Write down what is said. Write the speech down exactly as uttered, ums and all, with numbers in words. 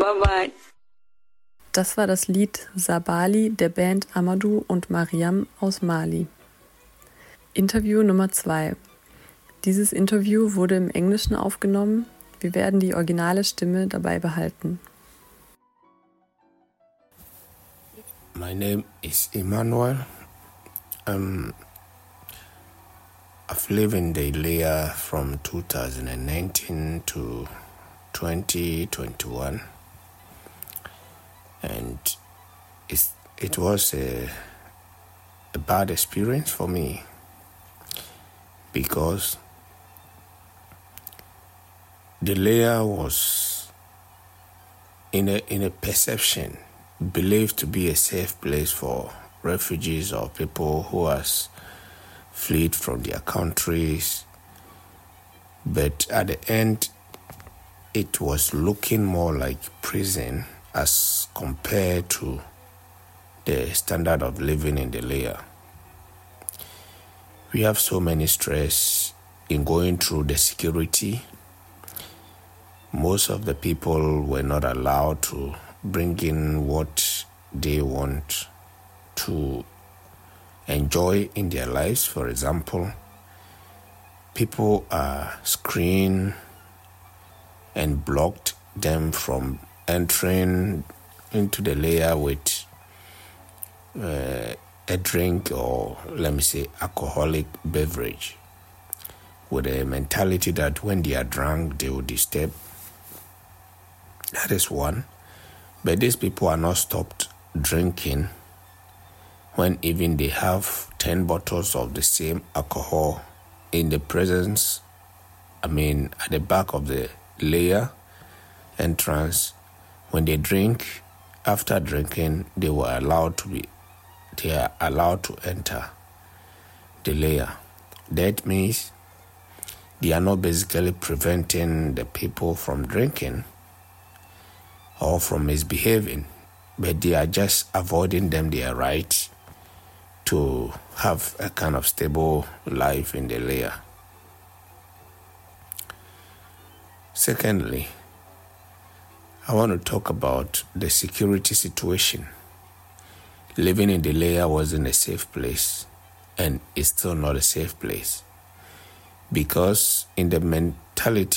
Bye-bye. Das war das Lied Sabali der Band Amadou und Mariam aus Mali. Interview Nummer zwei. Dieses Interview wurde im Englischen aufgenommen. Wir werden die originale Stimme dabei behalten. My name is Emmanuel. Um, I've lived in Dailea from two thousand nineteen to twenty twenty-one, and it's, it was a, a bad experience for me because Dailea was in a in a perception believed to be a safe place for refugees or people who has fled from their countries. But at the end, it was looking more like prison as compared to the standard of living in Dailea. We have so many stress in going through the security. Most of the people were not allowed to bring in what they want to enjoy in their lives. For example, people are screened and blocked them from entering into the layer with uh, a drink or, let me say, alcoholic beverage, with a mentality that when they are drunk, they will disturb. That is one. But these people are not stopped drinking when even they have ten bottles of the same alcohol in the presence, I mean, at the back of the layer entrance. When they drink, after drinking, they were allowed to be, they are allowed to enter the layer. That means they are not basically preventing the people from drinking or from misbehaving, but they are just avoiding them their right to have a kind of stable life in the layer. Secondly, I want to talk about the security situation. Living in the layer wasn't a safe place, and it's still not a safe place, because in the mentality